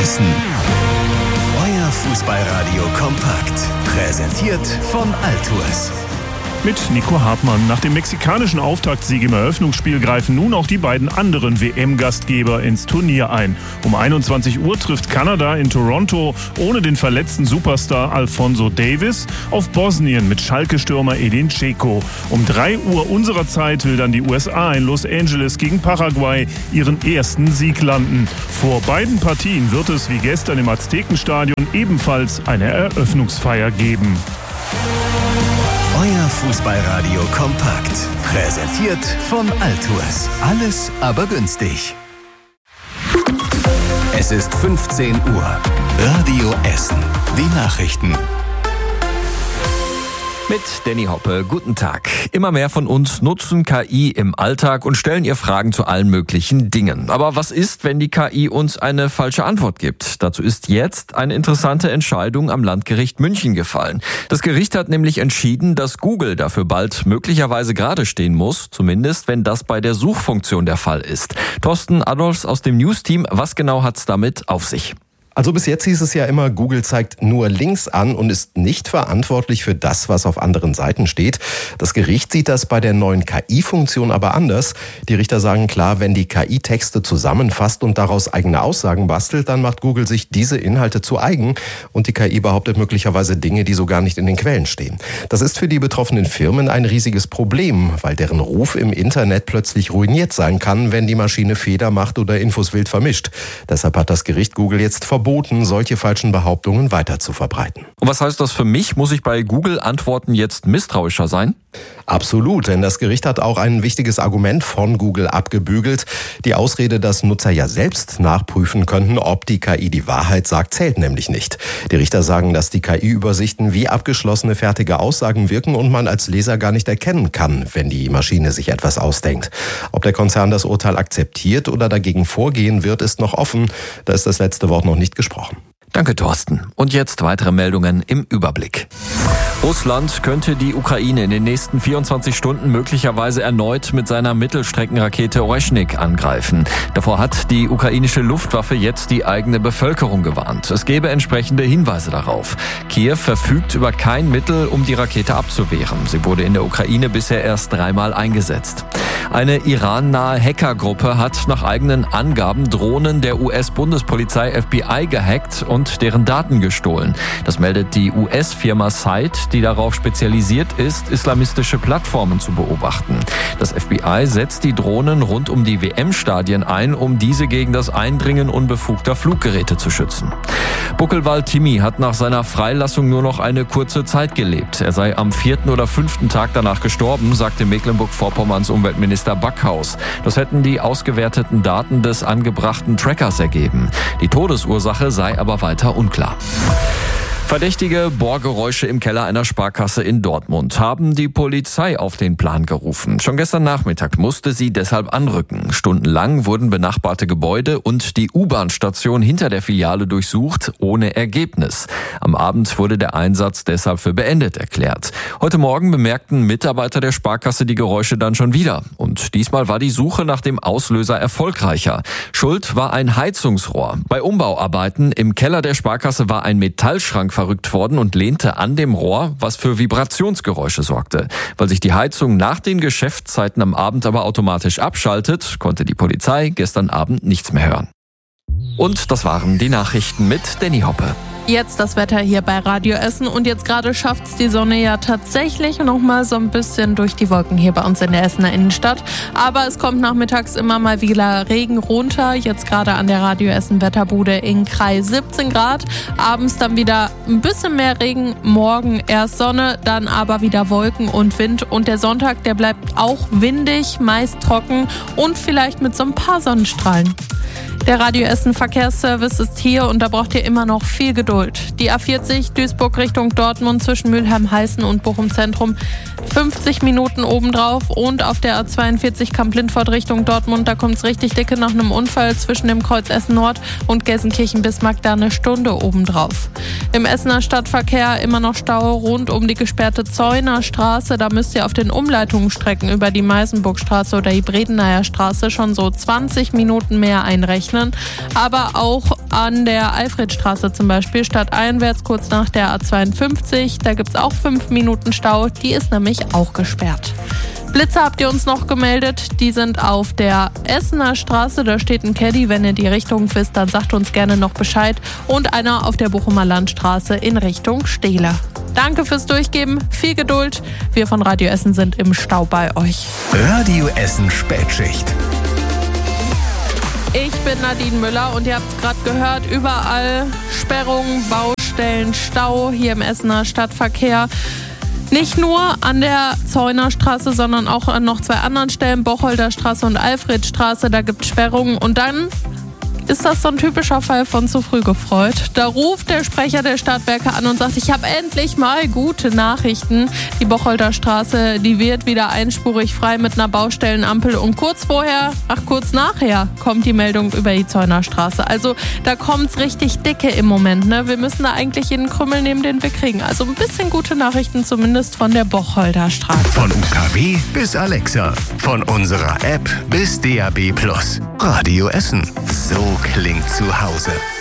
Essen. Euer Fußballradio kompakt. Präsentiert von Altours. Mit Nico Hartmann. Nach dem mexikanischen Auftaktsieg im Eröffnungsspiel greifen nun auch die beiden anderen WM-Gastgeber ins Turnier ein. Um 21 Uhr trifft Kanada in Toronto ohne den verletzten Superstar Alphonso Davies auf Bosnien mit Schalke-Stürmer Edin Dzeko. Um 3 Uhr unserer Zeit will dann die USA in Los Angeles gegen Paraguay ihren ersten Sieg landen. Vor beiden Partien wird es wie gestern im Aztekenstadion ebenfalls eine Eröffnungsfeier geben. Euer Fußballradio kompakt. Präsentiert von Altours. Alles aber günstig. Es ist 15 Uhr. Radio Essen. Die Nachrichten. Mit Danny Hoppe, guten Tag. Immer mehr von uns nutzen KI im Alltag und stellen ihr Fragen zu allen möglichen Dingen. Aber was ist, wenn die KI uns eine falsche Antwort gibt? Dazu ist jetzt eine interessante Entscheidung am Landgericht München gefallen. Das Gericht hat nämlich entschieden, dass Google dafür bald möglicherweise gerade stehen muss, zumindest wenn das bei der Suchfunktion der Fall ist. Thorsten Adolfs aus dem News-Team, was genau hat's damit auf sich? Also bis jetzt hieß es ja immer, Google zeigt nur Links an und ist nicht verantwortlich für das, was auf anderen Seiten steht. Das Gericht sieht das bei der neuen KI-Funktion aber anders. Die Richter sagen klar, wenn die KI Texte zusammenfasst und daraus eigene Aussagen bastelt, dann macht Google sich diese Inhalte zu eigen und die KI behauptet möglicherweise Dinge, die so gar nicht in den Quellen stehen. Das ist für die betroffenen Firmen ein riesiges Problem, weil deren Ruf im Internet plötzlich ruiniert sein kann, wenn die Maschine Fehler macht oder Infos wild vermischt. Deshalb hat das Gericht Google jetzt verboten, solche falschen Behauptungen weiter zu verbreiten. Und was heißt das für mich? Muss ich bei Google-Antworten jetzt misstrauischer sein? Absolut, denn das Gericht hat auch ein wichtiges Argument von Google abgebügelt. Die Ausrede, dass Nutzer ja selbst nachprüfen könnten, ob die KI die Wahrheit sagt, zählt nämlich nicht. Die Richter sagen, dass die KI-Übersichten wie abgeschlossene fertige Aussagen wirken und man als Leser gar nicht erkennen kann, wenn die Maschine sich etwas ausdenkt. Ob der Konzern das Urteil akzeptiert oder dagegen vorgehen wird, ist noch offen. Da ist das letzte Wort noch nicht gesprochen. Danke, Thorsten. Und jetzt weitere Meldungen im Überblick. Russland könnte die Ukraine in den nächsten 24 Stunden möglicherweise erneut mit seiner Mittelstreckenrakete Oreschnik angreifen. Davor hat die ukrainische Luftwaffe jetzt die eigene Bevölkerung gewarnt. Es gäbe entsprechende Hinweise darauf. Kiew verfügt über kein Mittel, um die Rakete abzuwehren. Sie wurde in der Ukraine bisher erst 3-mal eingesetzt. Eine Iran-nahe Hackergruppe hat nach eigenen Angaben Drohnen der US-Bundespolizei FBI gehackt und deren Daten gestohlen. Das meldet die US-Firma Site, die darauf spezialisiert ist, islamistische Plattformen zu beobachten. Das FBI setzt die Drohnen rund um die WM-Stadien ein, um diese gegen das Eindringen unbefugter Fluggeräte zu schützen. Buckelwald Timmy hat nach seiner Freilassung nur noch eine kurze Zeit gelebt. Er sei am 4. oder 5. Tag danach gestorben, sagte Mecklenburg-Vorpommerns Umweltminister Backhaus. Das hätten die ausgewerteten Daten des angebrachten Trackers ergeben. Die Todesursache sei aber weiter unklar. Verdächtige Bohrgeräusche im Keller einer Sparkasse in Dortmund haben die Polizei auf den Plan gerufen. Schon gestern Nachmittag musste sie deshalb anrücken. Stundenlang wurden benachbarte Gebäude und die U-Bahn-Station hinter der Filiale durchsucht, ohne Ergebnis. Am Abend wurde der Einsatz deshalb für beendet erklärt. Heute Morgen bemerkten Mitarbeiter der Sparkasse die Geräusche dann schon wieder. Und diesmal war die Suche nach dem Auslöser erfolgreicher. Schuld war ein Heizungsrohr. Bei Umbauarbeiten im Keller der Sparkasse war ein Metallschrank verrückt worden und lehnte an dem Rohr, was für Vibrationsgeräusche sorgte. Weil sich die Heizung nach den Geschäftszeiten am Abend aber automatisch abschaltet, konnte die Polizei gestern Abend nichts mehr hören. Und das waren die Nachrichten mit Danny Hoppe. Jetzt das Wetter hier bei Radio Essen und jetzt gerade schafft es die Sonne ja tatsächlich noch mal so ein bisschen durch die Wolken hier bei uns in der Essener Innenstadt. Aber es kommt nachmittags immer mal wieder Regen runter. Jetzt gerade an der Radio Essen Wetterbude in Kreis 17 Grad. Abends dann wieder ein bisschen mehr Regen. Morgen erst Sonne, dann aber wieder Wolken und Wind. Und der Sonntag, der bleibt auch windig, meist trocken und vielleicht mit so ein paar Sonnenstrahlen. Der Radio Essen Verkehrsservice ist hier und da braucht ihr immer noch viel Geduld. Die A40 Duisburg Richtung Dortmund zwischen Mülheim-Heißen und Bochum Zentrum 50 Minuten obendrauf und auf der A42 Kamp-Lindfort Richtung Dortmund, da kommt es richtig dicke nach einem Unfall zwischen dem Kreuz Essen Nord und Gelsenkirchen-Bismarck, da eine Stunde obendrauf. Im Essener Stadtverkehr immer noch Stau rund um die gesperrte Zeuner Straße, da müsst ihr auf den Umleitungsstrecken über die Meisenburgstraße oder die Bredeneier Straße schon so 20 Minuten mehr einrechnen. rechnen. Aber auch an der Alfredstraße zum Beispiel, stadteinwärts kurz nach der A52, da gibt es auch 5 Minuten Stau. Die ist nämlich auch gesperrt. Blitze habt ihr uns noch gemeldet, die sind auf der Essener Straße, da steht ein Caddy, wenn ihr die Richtung wisst, dann sagt uns gerne noch Bescheid. Und einer auf der Bochumer Landstraße in Richtung Steele. Danke fürs Durchgeben, viel Geduld. Wir von Radio Essen sind im Stau bei euch. Radio Essen Spätschicht. Ich bin Nadine Müller und ihr habt es gerade gehört, überall Sperrungen, Baustellen, Stau hier im Essener Stadtverkehr. Nicht nur an der Zeunerstraße, sondern auch an noch 2 anderen Stellen, Bocholder Straße und Alfredstraße, da gibt es Sperrungen. Und dann ist das so ein typischer Fall von zu früh gefreut. Da ruft der Sprecher der Stadtwerke an und sagt, ich habe endlich mal gute Nachrichten. Die Bocholder Straße, die wird wieder einspurig frei mit einer Baustellenampel. Und kurz nachher kommt die Meldung über die Zeunerstraße. Also da kommt's richtig dicke im Moment. Ne? Wir müssen da eigentlich jeden Krümmel nehmen, den wir kriegen. Also ein bisschen gute Nachrichten zumindest von der Bocholder Straße. Von UKW bis Alexa. Von unserer App bis DAB+. Radio Essen. So klingt zu Hause.